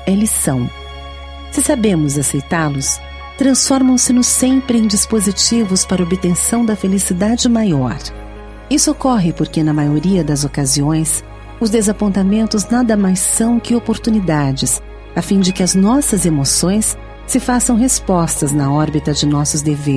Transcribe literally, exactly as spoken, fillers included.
eles são. Se sabemos aceitá-los, transformam-se-nos sempre em dispositivos para a obtenção da felicidade maior. Isso ocorre porque, na maioria das ocasiões, os desapontamentos nada mais são que oportunidades, a fim de que as nossas emoções se façam respostas na órbita de nossos deveres.